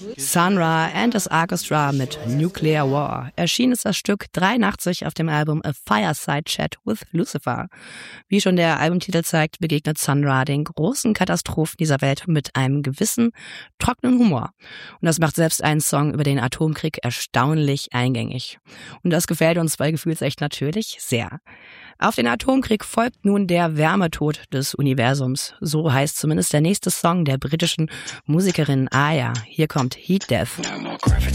Sun Ra and his Orchestra mit Nuclear War. Erschienen ist das Stück 83 auf dem Album A Fireside Chat with Lucifer. Wie schon der Albumtitel zeigt, begegnet Sun Ra den großen Katastrophen dieser Welt mit einem gewissen, trockenen Humor. Und das macht selbst einen Song über den Atomkrieg erstaunlich eingängig. Und das gefällt uns bei Gefühlsecht natürlich sehr. Auf den Atomkrieg folgt nun der Wärmetod des Universums. So heißt zumindest der nächste Song der britischen Musikerin Aya. Hier kommt Heat Death.